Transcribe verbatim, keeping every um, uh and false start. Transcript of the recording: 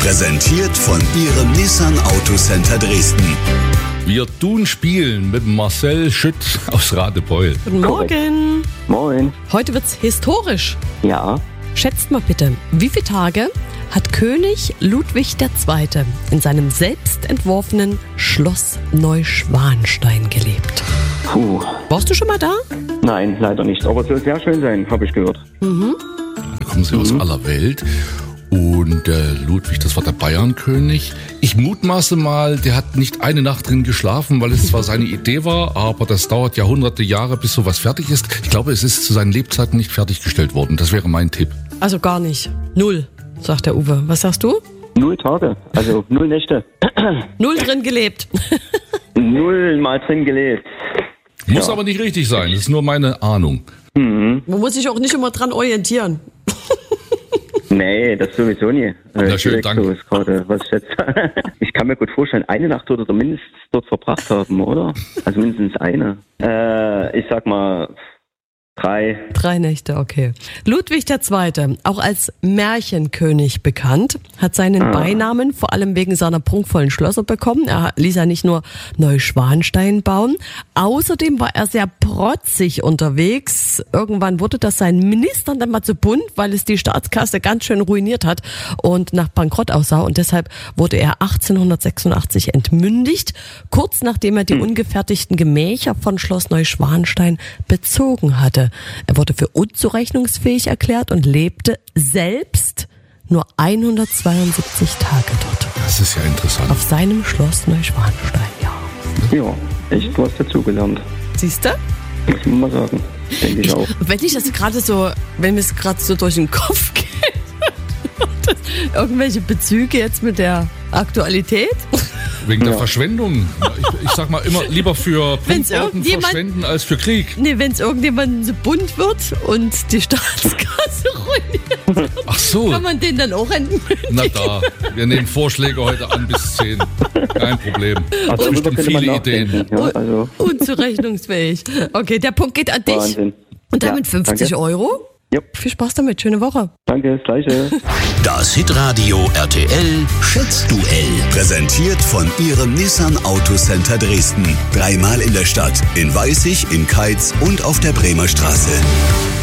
Präsentiert von Ihrem Nissan Autocenter Dresden. Wir tun spielen mit Marcel Schütt aus Radebeul. Guten Morgen. Moin. Heute wird's historisch. Ja. Schätzt mal bitte, wie viele Tage hat König Ludwig der Zweite in seinem selbst entworfenen Schloss Neuschwanstein gelebt? Puh. Warst du schon mal da? Nein, leider nicht. Aber es soll sehr schön sein, habe ich gehört. Mhm. Da kommen sie aus aller Welt. Und äh, Ludwig, das war der Bayernkönig. Ich mutmaße mal, der hat nicht eine Nacht drin geschlafen, weil es zwar seine Idee war, aber das dauert Jahrhunderte Jahre, bis sowas fertig ist. Ich glaube, es ist zu seinen Lebzeiten nicht fertiggestellt worden. Das wäre mein Tipp. Also gar nicht. Null, sagt der Uwe. Was sagst du? Null Tage, also null Nächte. Null drin gelebt. Null mal drin gelebt. Muss Ja. aber nicht richtig sein. Das ist nur meine Ahnung. Mhm. Man muss sich auch nicht immer dran orientieren. Nee, das sowieso nie. Na, Äh, schön, direkt danke. so ist gerade, was ich jetzt. Ich kann mir gut vorstellen, eine Nacht wird er mindestens dort verbracht haben, oder? Also mindestens eine. Äh, ich sag mal drei. Drei Nächte, okay. Ludwig der Zweite, auch als Märchenkönig bekannt, hat seinen Ah. Beinamen vor allem wegen seiner prunkvollen Schlösser bekommen. Er ließ ja nicht nur Neuschwanstein bauen, außerdem war er sehr protzig unterwegs. Irgendwann wurde das seinen Ministern dann mal zu bunt, weil es die Staatskasse ganz schön ruiniert hat und nach Bankrott aussah. Und deshalb wurde er achtzehnhundertsechsundachtzig entmündigt, kurz nachdem er die ungefertigten Gemächer von Schloss Neuschwanstein bezogen hatte. Er wurde für unzurechnungsfähig erklärt und lebte selbst nur hundertzweiundsiebzig Tage dort. Das ist ja interessant. Auf seinem Schloss Neuschwanstein, ja. Ja, echt was dazugelernt. Siehst du? Muss man mal sagen. Denke ich, Ich, auch. wenn ich das gerade so, wenn mir es gerade so durch den Kopf geht, das, irgendwelche Bezüge jetzt mit der Aktualität. Wegen der Ja. Verschwendung. Ich, ich sag mal immer lieber für Wenn's Prunkbauten irgendjemand- verschwenden als für Krieg. Nee, wenn es irgendjemandem so bunt wird und die Staatskasse ruiniert, Ach so. kann man den dann auch entmündigen. Na da, wir nehmen Vorschläge heute an bis zehn. Kein Problem. Also, darüber Bestimmt könnte man viele Ideen. nachdenken, Ja, also Unzurechnungsfähig. Okay, der Punkt geht an dich. Wahnsinn. Und damit Ja, fünfzig danke. Euro. Jupp. Viel Spaß damit. Schöne Woche. Danke, das Gleiche. Das Hitradio R T L Schätzduell. Präsentiert von Ihrem Nissan Autocenter Dresden. Dreimal in der Stadt, in Weißig, in Keitz und auf der Bremer Straße.